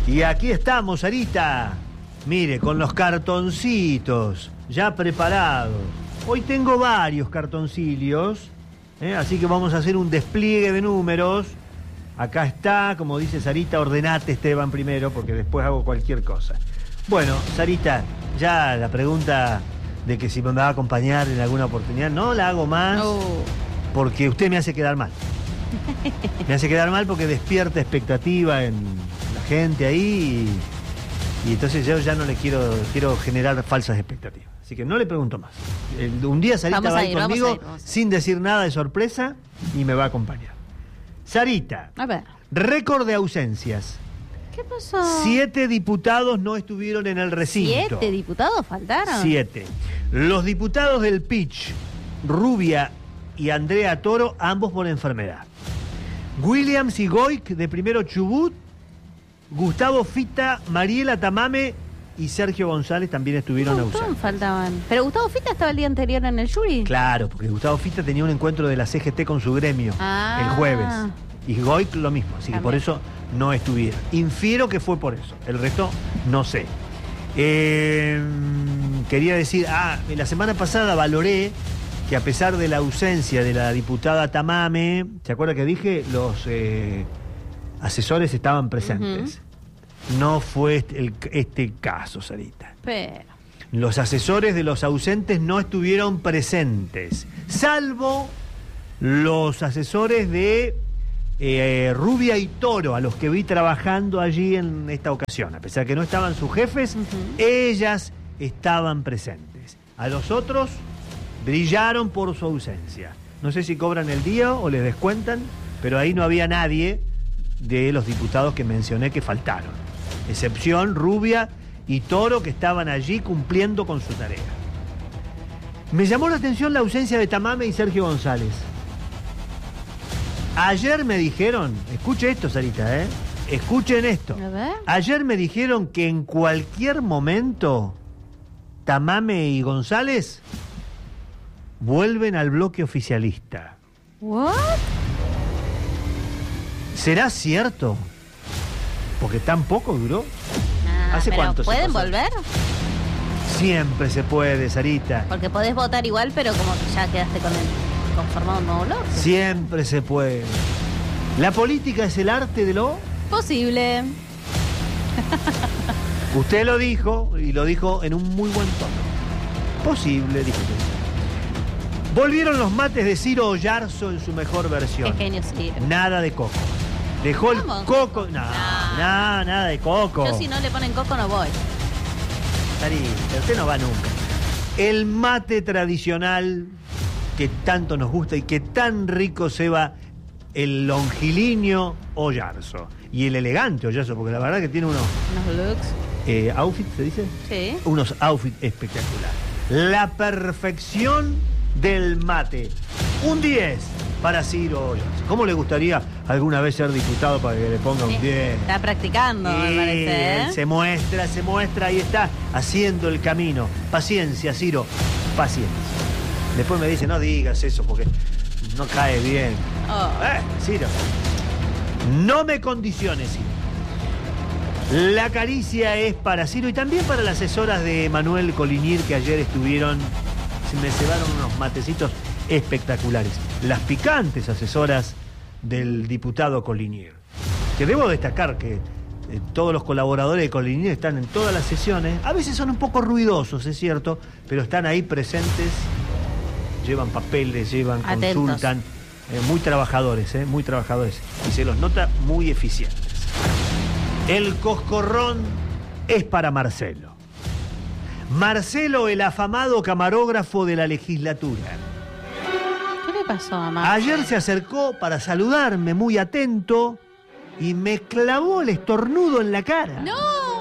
Y aquí estamos, Sarita. Mire, con los cartoncitos ya preparados. Hoy tengo varios cartoncillos, así que vamos a hacer un despliegue de números. Acá está, como dice Sarita, ordenate, Esteban, primero, porque después hago cualquier cosa. Bueno, Sarita, ya la pregunta de que si me va a acompañar en alguna oportunidad, no la hago más, porque usted me hace quedar mal. Me hace quedar mal porque despierta expectativa en la gente ahí y entonces yo ya no le quiero generar falsas expectativas. Así que no le pregunto más. Un día Sarita va a ir conmigo sin decir nada de sorpresa y me va a acompañar. Sarita, a ver. Récord de ausencias. ¿Qué pasó? 7 diputados no estuvieron en el recinto. ¿7 diputados faltaron? 7. Los diputados del PICH, Rubia y Andrea Toro, ambos por enfermedad. Williams y Goic de Primero Chubut, Gustavo Fita, Mariela Tamame y Sergio González también estuvieron ausentes. Faltaban. ¿Pero Gustavo Fita estaba el día anterior en el jury? Claro, porque Gustavo Fita tenía un encuentro de la CGT con su gremio el jueves. Y Goic lo mismo, así que por eso no estuvieron. Infiero que fue por eso. El resto no sé. Quería decir, la semana pasada valoré que a pesar de la ausencia de la diputada Tamame, ¿se acuerda que dije? Los asesores estaban presentes. No fue este caso, Sarita. Pero los asesores de los ausentes no estuvieron presentes, salvo los asesores de Rubia y Toro, a los que vi trabajando allí en esta ocasión. A pesar que no estaban sus jefes, ellas estaban presentes. A los otros brillaron por su ausencia. No sé si cobran el día o les descuentan, pero ahí no había nadie de los diputados que mencioné que faltaron. Excepción Rubia y Toro, que estaban allí cumpliendo con su tarea. Me llamó la atención la ausencia de Tamame y Sergio González. Ayer me dijeron, escuche esto, Sarita, escuchen esto. A ver. Ayer me dijeron que en cualquier momento Tamame y González vuelven al bloque oficialista. ¿What? ¿Será cierto? Porque tan poco duró. ¿Hace cuánto? ¿Pueden volver? Siempre se puede, Sarita. Porque podés votar igual, pero como que ya quedaste conformado un nuevo bloque. Siempre se puede. La política es el arte de lo posible. Usted lo dijo, y lo dijo en un muy buen tono. Posible, dijo usted. Volvieron los mates de Ciro Ollarzo en su mejor versión. Qué genio Ciro. Nada de coco. Dejó el coco. Nada de coco. Yo si no le ponen coco no voy. Sarita, usted no va nunca. El mate tradicional que tanto nos gusta y que tan rico se va, el longilíneo Ollarzo. Y el elegante Ollarzo, porque la verdad que tiene unos looks. ¿Outfit se dice? Sí. Unos outfits espectaculares. La perfección del mate. Un 10 para Ciro Ollarzo. ¿Cómo le gustaría alguna vez ser diputado para que le ponga un 10? Está practicando, me parece. Se muestra, ahí está, haciendo el camino. Paciencia, Ciro, paciencia. Después me dice, no digas eso porque no cae bien. Ciro, no me condiciones, Ciro. La caricia es para Ciro y también para las asesoras de Manuel Coligny, que ayer estuvieron, me cebaron unos matecitos espectaculares. Las picantes asesoras del diputado Coligny. Que debo destacar que todos los colaboradores de Coligny están en todas las sesiones. A veces son un poco ruidosos, es cierto, pero están ahí presentes. Llevan papeles, consultan. Muy trabajadores. Y se los nota muy eficientes. El coscorrón es para Marcelo. Marcelo, el afamado camarógrafo de la legislatura. ¿Qué le pasó a Marcelo? Ayer se acercó para saludarme muy atento y me clavó el estornudo en la cara. ¡No!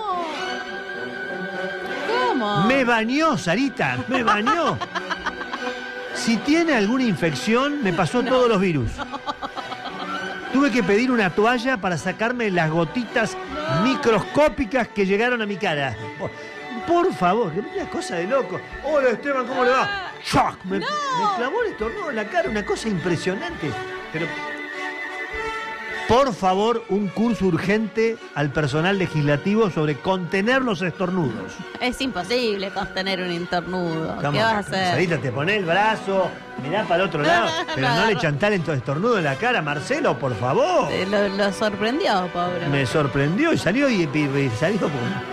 ¿Cómo? Me bañó, Sarita, me bañó. Si tiene alguna infección, me pasó todos los virus. Tuve que pedir una toalla para sacarme las gotitas microscópicas que llegaron a mi cara. Por favor, que una cosa de loco. Hola, Esteban, ¿cómo le va? ¡Shock! Me clavó el estornudo en la cara, una cosa impresionante. Pero Por favor, un curso urgente al personal legislativo sobre contener los estornudos. Es imposible contener un estornudo. ¿Qué vas a hacer? Sarita, te pones el brazo, mirá para el otro lado, pero no le chantalen todo estornudo en la cara, Marcelo, por favor. Lo sorprendió, pobre. Me sorprendió y salió y salió.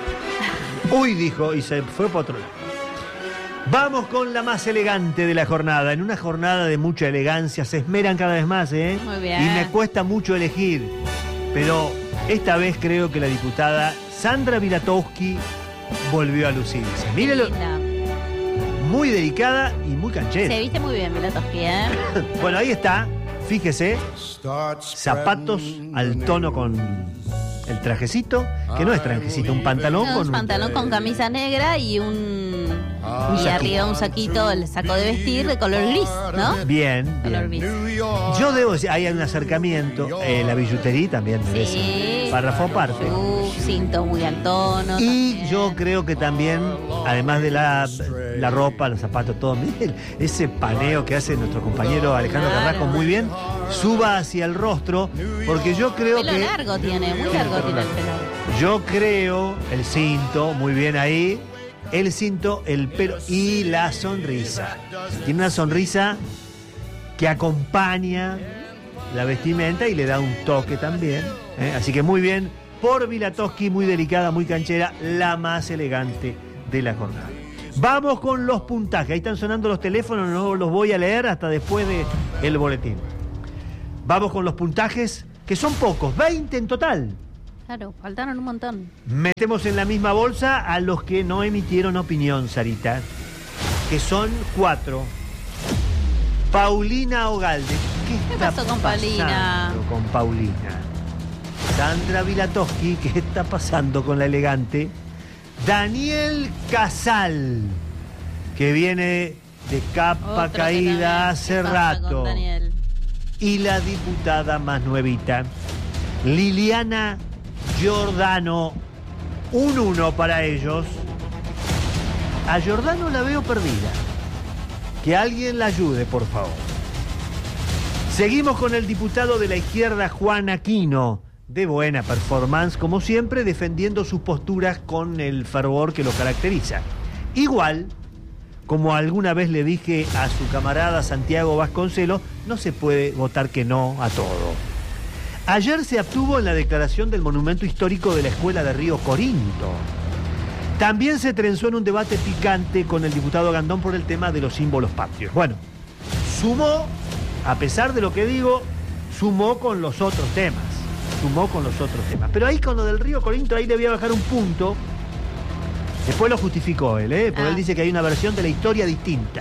Uy, dijo, y se fue para otro lado. Vamos con la más elegante de la jornada. En una jornada de mucha elegancia, se esmeran cada vez más, ¿eh? Muy bien. Y me cuesta mucho elegir. Pero esta vez creo que la diputada Sandra Vilatowski volvió a lucirse. Mírelo. Muy delicada y muy canchera. Se viste muy bien, Vilatowski, ¿eh? Bueno, ahí está. Fíjese. Zapatos al tono con el trajecito. Que no es trajecito, un pantalón no, con... un pantalón con camisa negra y y arriba un saquito, el saco de vestir de color gris, ¿no? Bien, Color bien. gris. Yo debo decir, hay un acercamiento, la billutería también merece Sí. párrafo aparte. Cinto muy al tono. Y también. yo creo que también, además de la ropa, los zapatos, todo, miren, ese paneo que hace nuestro compañero Alejandro Claro. Carrasco muy bien, suba hacia el rostro, porque yo creo Pelo que... largo tiene, muy largo tiene el pelo. Yo creo, el cinto, muy bien ahí, el cinto, el pelo y la sonrisa. Tiene una sonrisa que acompaña la vestimenta y le da un toque también. Así que muy bien, por Vilatowski, muy delicada, muy canchera, la más elegante de la jornada. Vamos con los puntajes. Ahí están sonando los teléfonos, no los voy a leer hasta después del boletín. Vamos con los puntajes, que son pocos, 20 en total. Claro, faltaron un montón. Metemos en la misma bolsa a los que no emitieron opinión, Sarita, que son 4. Paulina Ogalde. ¿Qué pasó con Paulina? Con Paulina. Sandra Vilatowski, ¿qué está pasando con la elegante? Daniel Casal, que viene de capa Otro que caída también. hace ¿Qué pasa rato. con Daniel? Y la diputada más nuevita, Liliana Giordano, un 1 para ellos. A Giordano la veo perdida. Que alguien la ayude, por favor. Seguimos con el diputado de la izquierda, Juan Aquino, de buena performance, como siempre, defendiendo sus posturas con el fervor que lo caracteriza. Igual, como alguna vez le dije a su camarada Santiago Vasconcelos, no se puede votar que no a todo. Ayer se abstuvo en la declaración del monumento histórico de la escuela de Río Corinto. También se trenzó en un debate picante con el diputado Gandón por el tema de los símbolos patrios. Bueno, sumó, a pesar de lo que digo, sumó con los otros temas. Pero ahí con lo del Río Corinto, ahí le voy a bajar un punto. Después lo justificó él, porque él dice que hay una versión de la historia distinta.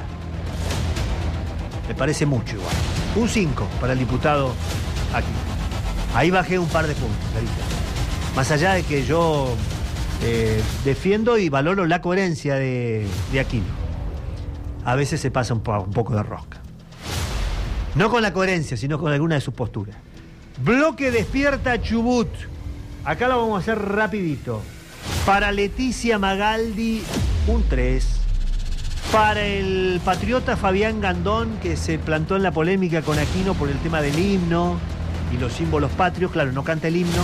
Me parece mucho igual. Un 5 para el diputado aquí. Ahí bajé un par de puntos, Sarita. Más allá de que yo defiendo y valoro la coherencia de Aquino. A veces se pasa un poco de rosca. No con la coherencia, sino con alguna de sus posturas. Bloque Despierta Chubut. Acá lo vamos a hacer rapidito. Para Leticia Magaldi, un 3. Para el patriota Fabián Gandón, que se plantó en la polémica con Aquino por el tema del himno y los símbolos patrios. Claro, no canta el himno.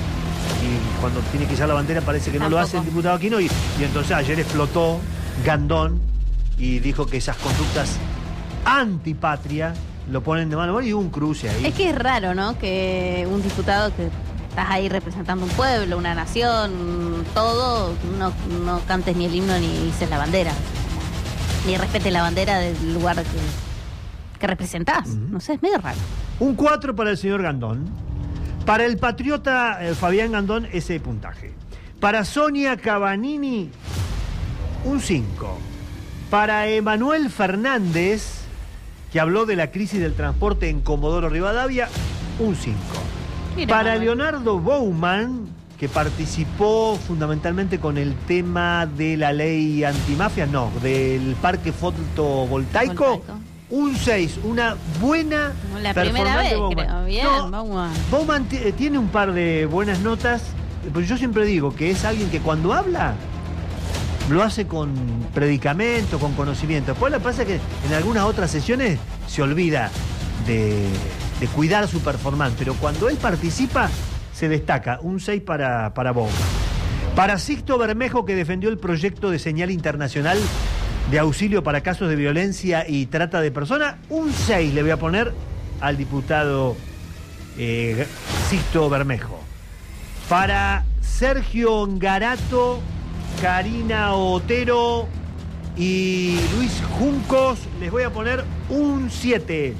Y cuando tiene que izar la bandera parece que no lo hace el diputado Aquino. Y entonces ayer explotó Gandón y dijo que esas conductas antipatria lo ponen de mano. Bueno, y hubo un cruce ahí. Es que es raro, ¿no? Que un diputado que estás ahí representando un pueblo, una nación, todo, no cantes ni el himno ni dices la bandera. Ni respetes la bandera del lugar que representás. No sé, es medio raro. Un 4 para el señor Gandón. Para el patriota Fabián Gandón, ese puntaje. Para Sonia Cabanini, un 5. Para Emanuel Fernández, que habló de la crisis del transporte en Comodoro Rivadavia, un 5. Mira, Para Manuel. Leonardo Bowman, que participó fundamentalmente con el tema de la ley antimafia, no, del parque fotovoltaico, un 6, una buena La primera vez, de Bowman. creo. Bien, No, Bowman. Bowman tiene un par de buenas notas, pues yo siempre digo que es alguien que cuando habla lo hace con predicamento, con conocimiento. Después lo que pasa es que en algunas otras sesiones se olvida de cuidar su performance, pero cuando él participa, se destaca. Un 6 para Bomba. Para Sixto Bermejo, que defendió el proyecto de señal internacional de auxilio para casos de violencia y trata de personas, un 6 le voy a poner al diputado Sixto Bermejo. Para Sergio Ngarato, Karina Otero y Luis Juncos, les voy a poner un 7.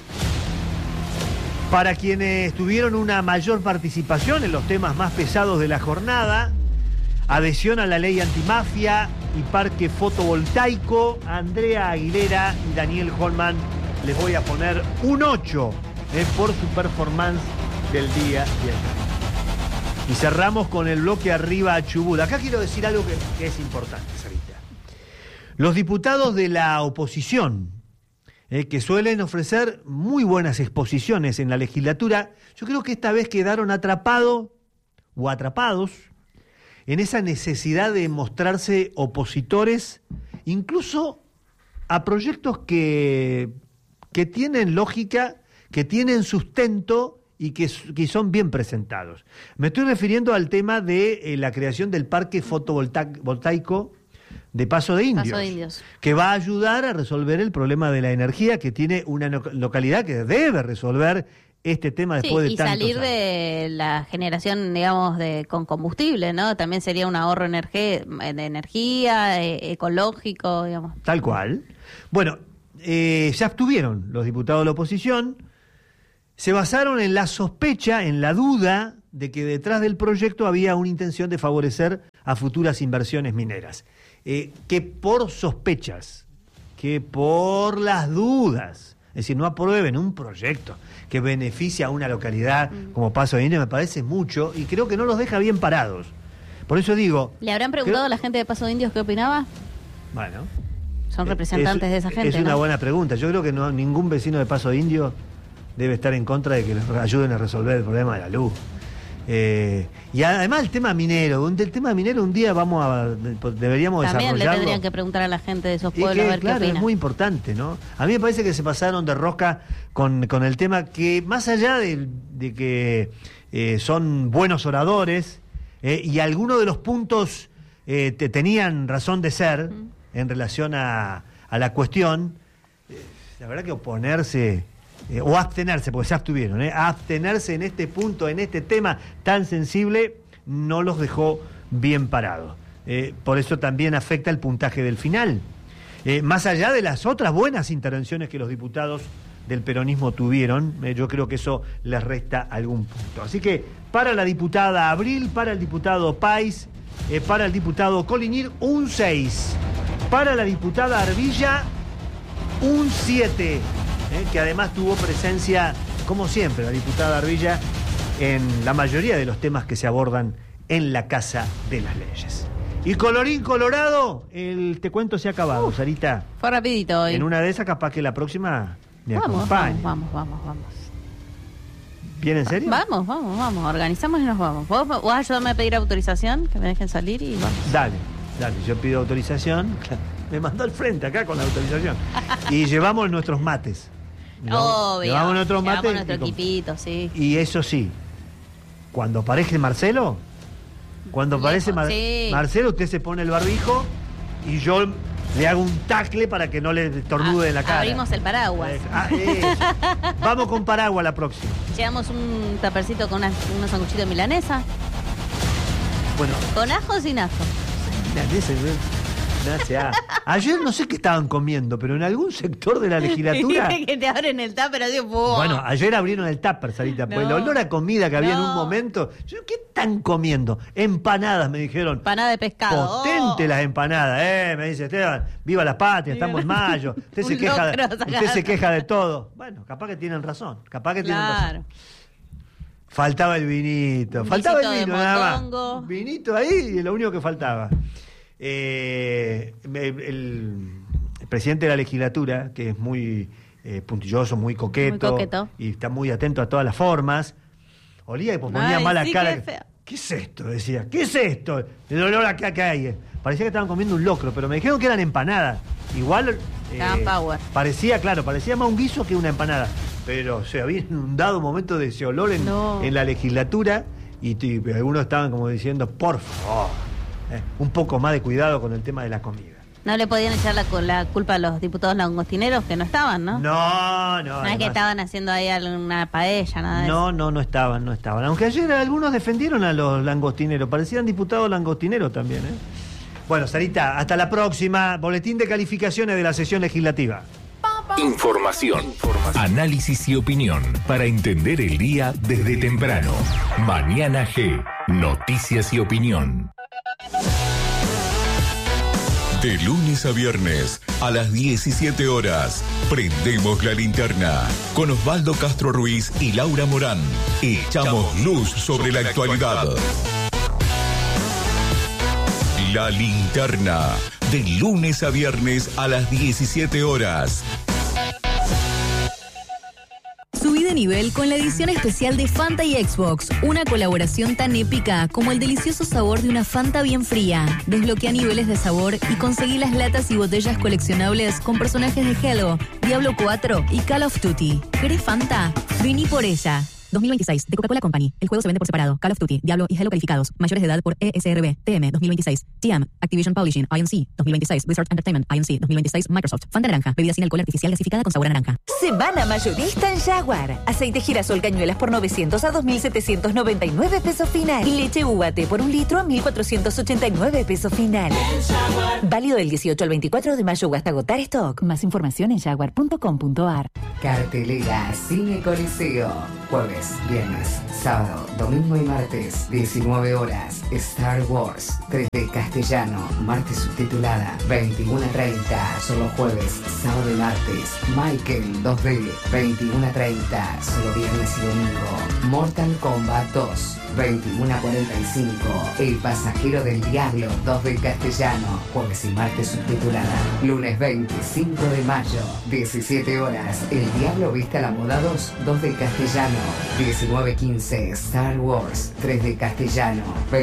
Para quienes tuvieron una mayor participación en los temas más pesados de la jornada, adhesión a la ley antimafia y parque fotovoltaico, Andrea Aguilera y Daniel Holman, les voy a poner un 8 por su performance del día de ayer. Y cerramos con el bloque arriba a Chubut. Acá quiero decir algo que es importante, Sarita. Los diputados de la oposición, que suelen ofrecer muy buenas exposiciones en la legislatura, yo creo que esta vez quedaron atrapados en esa necesidad de mostrarse opositores, incluso a proyectos que tienen lógica, que tienen sustento y que son bien presentados. Me estoy refiriendo al tema de la creación del parque fotovoltaico de Paso de Indios, que va a ayudar a resolver el problema de la energía que tiene una localidad que debe resolver este tema después de tantos años. Y salir de la generación, digamos, con combustible, ¿no? También sería un ahorro de energía, ecológico, digamos. Tal cual. Bueno, ya estuvieron los diputados de la oposición, se basaron en la sospecha, en la duda de que detrás del proyecto había una intención de favorecer a futuras inversiones mineras. Que por sospechas, que por las dudas, es decir, no aprueben un proyecto que beneficia a una localidad como Paso de Indios, me parece mucho y creo que no los deja bien parados. Por eso digo... ¿Le habrán preguntado a la gente de Paso de Indios qué opinaba? Bueno... Son representantes de esa gente, Es una buena pregunta. Yo creo que ningún vecino de Paso de Indios debe estar en contra de que les ayuden a resolver el problema de la luz. Y además el tema minero, un día deberíamos desarrollarlo. También le tendrían que preguntar a la gente de esos pueblos a ver qué opina. Es muy importante, ¿no? A mí me parece que se pasaron de rosca con el tema que, más allá de que son buenos oradores, y algunos de los puntos tenían razón de ser en relación a la cuestión, la verdad que oponerse... o abstenerse, porque se abstuvieron, abstenerse en este punto, en este tema tan sensible, no los dejó bien parados. Por eso también afecta el puntaje del final. Más allá de las otras buenas intervenciones que los diputados del peronismo tuvieron, yo creo que eso les resta algún punto. Así que para la diputada Abril, para el diputado Páez, para el diputado Colinir, un 6. Para la diputada Arbilla, un 7. Que además tuvo presencia, como siempre, la diputada Arbilla, en la mayoría de los temas que se abordan en la Casa de las Leyes. Y colorín colorado, te cuento se ha acabado, Sarita. Fue rapidito hoy. En una de esas, capaz que la próxima me acompañe. Vamos. ¿Bien en serio? Vamos, organizamos y nos vamos. ¿Vos ayudarme a pedir autorización? Que me dejen salir y vamos. Dale, yo pido autorización. Me mandó al frente acá con la autorización. Y llevamos nuestros mates. Obvio. Llevamos nuestros mates. Llevamos nuestro equipito, sí. Y eso sí, cuando aparece Marcelo, Marcelo, usted se pone el barbijo y yo le hago un tacle para que no le estornude en la cara. Abrimos el paraguas. Vamos con paraguas la próxima. Llevamos un tapercito con unos sanguchitos de milanesa. Bueno. ¿Con ajo o sin ajo? Milanesa, ayer no sé qué estaban comiendo, pero en algún sector de la legislatura... que te abren el tupper así. Bueno, ayer abrieron el tupper, Sarita, pues el olor a comida que había en un momento... ¿Qué están comiendo? Empanadas, me dijeron. Empanada de pescado. Potente las empanadas, me dice Esteban. Viva la patria, estamos en mayo. Usted se queja de todo. Bueno, capaz que tienen razón. Faltaba el vinito. Faltaba el vino, nada más. Vinito ahí y lo único que faltaba. El presidente de la legislatura, que es muy puntilloso, muy coqueto, y está muy atento a todas las formas, olía y ponía mala cara. ¿Qué es esto? Decía, ¿qué es esto? El olor acá que hay. Parecía que estaban comiendo un locro, pero me dijeron que eran empanadas. Igual parecía más un guiso que una empanada. pero se había inundado un momento de ese olor en la legislatura y algunos estaban como diciendo, por favor, un poco más de cuidado con el tema de la comida. No le podían echar la culpa a los diputados langostineros que no estaban, ¿no? No. No es que estaban haciendo ahí alguna paella, nada de eso. No estaban. Aunque ayer algunos defendieron a los langostineros, parecían diputados langostineros también, ¿eh? Bueno, Sarita, hasta la próxima. Boletín de calificaciones de la sesión legislativa. Información, análisis y opinión para entender el día desde temprano. Mañana G, noticias y opinión. De lunes a viernes, a las 17 horas, prendemos la linterna con Osvaldo Castro Ruiz y Laura Morán. Echamos luz sobre la actualidad. La linterna, de lunes a viernes a las 17 horas. Subí de nivel con la edición especial de Fanta y Xbox, una colaboración tan épica como el delicioso sabor de una Fanta bien fría. Desbloquea niveles de sabor y conseguí las latas y botellas coleccionables con personajes de Halo, Diablo 4 y Call of Duty. ¿Querés Fanta? Vení por ella. 2026, de Coca-Cola Company. El juego se vende por separado. Call of Duty, Diablo y Halo calificados. Mayores de edad por ESRB, TM 2026. TM, Activision Publishing, INC 2026. Blizzard Entertainment, INC 2026. Microsoft. Fanta naranja. Bebida sin alcohol artificial gasificada con sabor a naranja. Semana mayorista en Jaguar. Aceite girasol cañuelas por 900 a 2.799 pesos final. Y leche UAT por 1 litro a 1.489 pesos final. Válido del 18 al 24 de mayo hasta agotar stock. Más información en jaguar.com.ar. Cartelera Cine Coliseo. Jueves, viernes, sábado, domingo y martes, 19 horas. Star Wars, 3D castellano, martes subtitulada, 21:30. Solo jueves, sábado y martes. Michael, 2D, 21:30. Solo viernes y domingo. Mortal Kombat 2, 21:45. El pasajero del diablo, 2D castellano, jueves y martes subtitulada. Lunes 25 de mayo, 17 horas. El diablo viste a la moda 2, 2D castellano. 19:15. Star Wars, 3D castellano.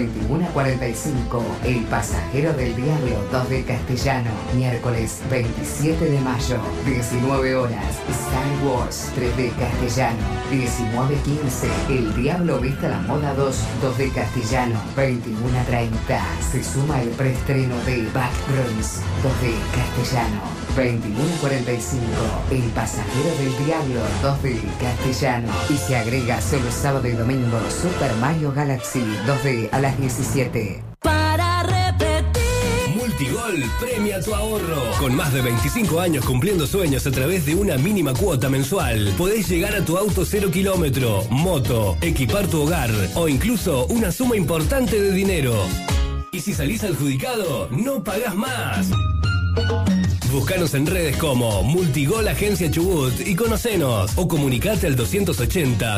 21:45. El pasajero del diablo, 2D castellano. Miércoles 27 de mayo, 19 horas. Star Wars, 3D castellano. 19:15. El diablo viste a la moda 2, 2D castellano. 21:30. Se suma el preestreno de Backrooms, 2D castellano. 21:45. El pasajero del diablo, 2D castellano. Y se agrega solo sábado y domingo Super Mario Galaxy 2D a las 17. Para repetir. Multigol premia tu ahorro. Con más de 25 años cumpliendo sueños a través de una mínima cuota mensual, podés llegar a tu auto 0 kilómetro, moto, equipar tu hogar o incluso una suma importante de dinero. Y si salís adjudicado, no pagás más. Búscanos en redes como Multigol Agencia Chubut y conocenos o comunicate al 280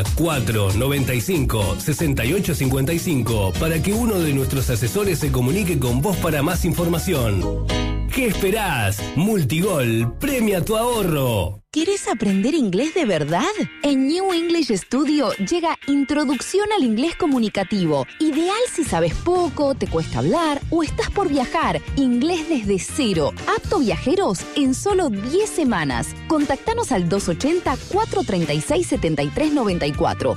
495 6855 para que uno de nuestros asesores se comunique con vos para más información. ¿Qué esperás? Multigol premia tu ahorro. ¿Querés aprender inglés de verdad? En New English Studio llega Introducción al Inglés Comunicativo. Ideal si sabes poco, te cuesta hablar o estás por viajar. Inglés desde cero. Apto viajeros en solo 10 semanas. Contactanos al 280-436-7394.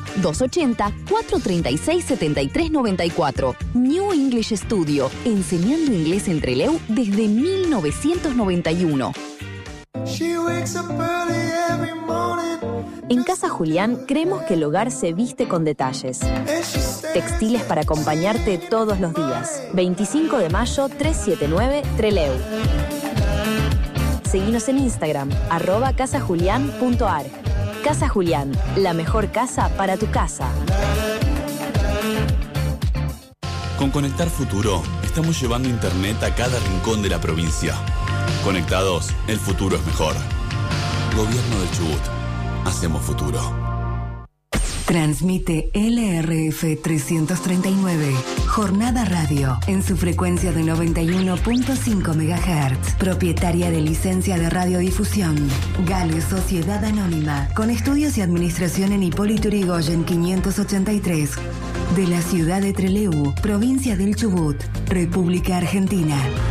280-436-7394. New English Studio. Enseñando inglés en Trelew desde 1991. En Casa Julián creemos que el hogar se viste con detalles. Textiles para acompañarte todos los días. 25 de mayo 379 Trelew. Seguinos en Instagram @casajulian.ar. Casa Julián, la mejor casa para tu casa. Con Conectar Futuro estamos llevando internet a cada rincón de la provincia. Conectados, el futuro es mejor. Gobierno del Chubut. Hacemos futuro. Transmite LRF 339, Jornada Radio, en su frecuencia de 91.5 MHz. Propietaria de licencia de radiodifusión. Gale Sociedad Anónima, con estudios y administración en Hipólito Yrigoyen 583. De la ciudad de Trelew, provincia del Chubut, República Argentina.